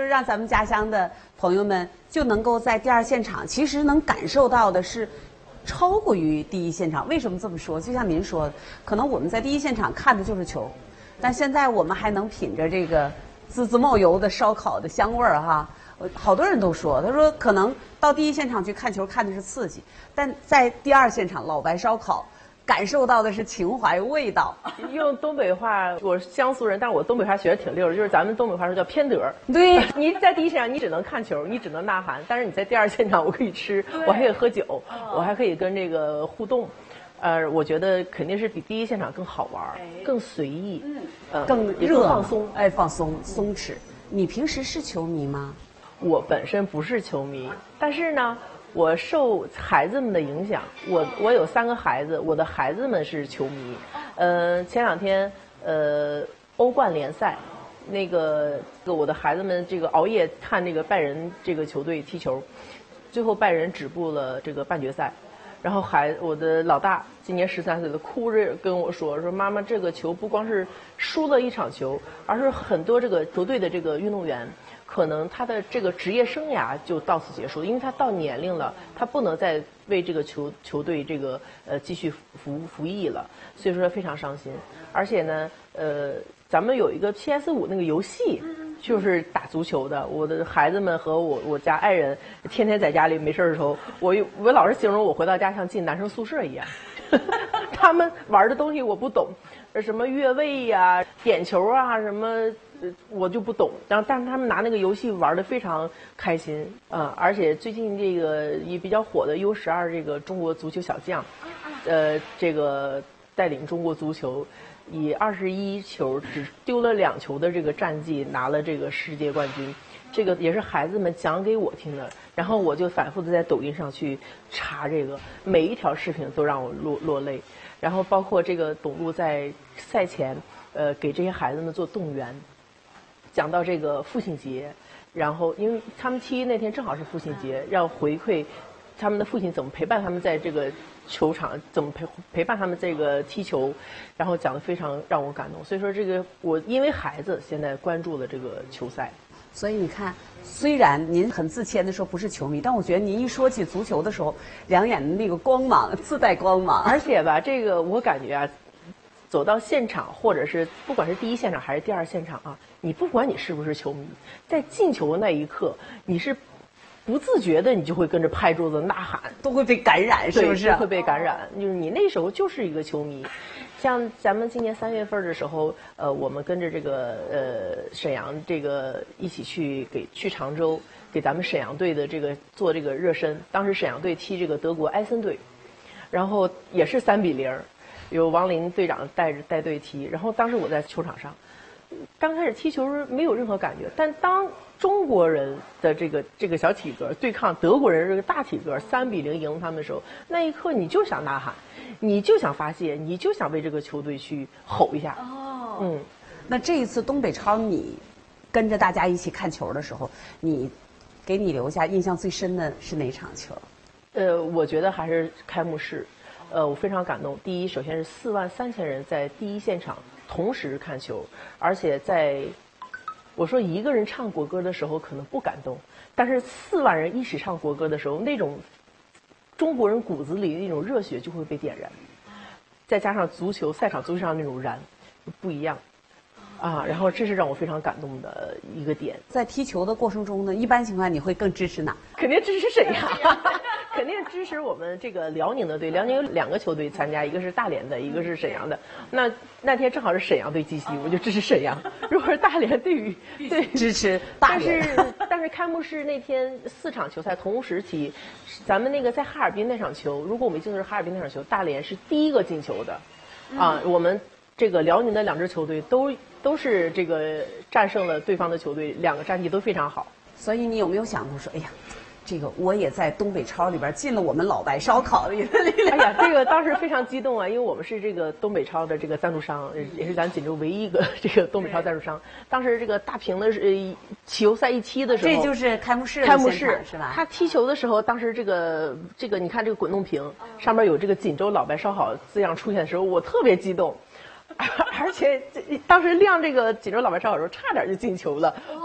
让咱们家乡的朋友们就能够在第二现场，其实能感受到的是超过于第一现场。为什么这么说？就像您说的，可能我们在第一现场看的就是球，但现在我们还能品着这个滋滋冒油的烧烤的香味儿哈。好多人都说，他说可能到第一现场去看球看的是刺激，但在第二现场老白烧烤感受到的是情怀味道。 用东北话，我是江苏人，但我东北话学的挺溜的，就是咱们东北话说叫偏得。 对， 你在第一现场你只能看球，你只能呐喊，但是你在第二现场我可以吃，我还可以喝酒，我还可以跟这个互动。我觉得肯定是比第一现场更好玩，更随意， 更热放松， 放松松弛。你平时是球迷吗？ 我本身不是球迷，但是呢，我受孩子们的影响。我有3个孩子，我的孩子们是球迷。前2天欧冠联赛，我的孩子们这个熬夜看这个拜仁这个球队踢球，最后拜仁止步了这个半决赛。然后我的老大今年13岁的，哭着跟我说妈妈，这个球不光是输了一场球，而是很多这个球队的这个运动员可能他的这个职业生涯就到此结束，因为他到年龄了，他不能再为这个球队这个继续服役了，所以说非常伤心。而且呢，咱们有一个 PS5 那个游戏，就是打足球的。我的孩子们和我家爱人天天在家里没事的时候，我老是形容我回到家像进男生宿舍一样。他们玩的东西我不懂，什么越位呀、点球啊什么。我就不懂，但是他们拿那个游戏玩得非常开心而且最近这个也比较火的 U12这个中国足球小将，这个带领中国足球以21球只丢了2球的这个战绩拿了这个世界冠军，这个也是孩子们讲给我听的，然后我就反复的在抖音上去查这个，每一条视频都让我落泪，然后包括这个董路在赛前给这些孩子们做动员。讲到这个父亲节，然后因为他们踢那天正好是父亲节，要回馈他们的父亲怎么陪伴他们在这个球场，怎么陪伴他们这个踢球，然后讲得非常让我感动。所以说这个我因为孩子现在关注了这个球赛。 所以你看，虽然您很自谦的说不是球迷，但我觉得您一说起足球的时候，两眼的那个光芒自带光芒。 而且吧，这个我感觉啊，走到现场，或者是不管是第一现场还是第二现场啊，你不管你是不是球迷，在进球的那一刻，你是不自觉的，你就会跟着拍桌子呐喊， 都会被感染，是不是？ 会被感染，就是你那时候就是一个球迷。像咱们今年3月份的时候，我们跟着这个沈阳这个一起去常州，给咱们沈阳队的这个做这个热身。当时沈阳队踢这个德国埃森队，然后也是3-0。有王林队长带队踢，然后当时我在球场上，刚开始踢球没有任何感觉，但当中国人的这个小体格对抗德国人这个大体格3-0赢了他们的时候，那一刻你就想呐喊，你就想发泄，你就想为这个球队去吼一下。 那这一次东北超你跟着大家一起看球的时候，给你留下印象最深的是哪场球？ 我觉得还是开幕式。我非常感动。第一，首先是43000人在第一现场同时看球，而且我说一个人唱国歌的时候可能不感动，但是4万人一起唱国歌的时候，那种中国人骨子里那种热血就会被点燃，再加上赛场足球上那种燃，不一样。然后这是让我非常感动的一个点。在踢球的过程中呢，一般情况你会更支持哪？ 肯定支持沈阳，肯定支持我们这个辽宁的队。辽宁有2个球队参加，一个是大连的，一个是沈阳的。那天正好是沈阳队击西，我就支持沈阳。如果是大连对支持大连。 但是开幕式那天4场球赛同时踢，咱们那个在哈尔滨那场球，如果我没记错是哈尔滨那场球，大连是第一个进球的。我们这个辽宁的2支球队都是这个战胜了对方的球队，2个战绩都非常好。 所以你有没有想过说，哎呀，这个我也在东北超里边进了我们老白烧烤里的力量？ 哎呀，这个当时非常激动啊，因为我们是这个东北超的这个赞助商，也是咱锦州唯一一个这个东北超赞助商。当时这个大屏的球赛一踢的时候， 这就是开幕式是吧？ 他踢球的时候，当时这个你看这个滚动屏上面有这个锦州老白烧烤字样出现的时候，我特别激动。而且当时亮这个锦州老白烧烤的时候，差点就进球了。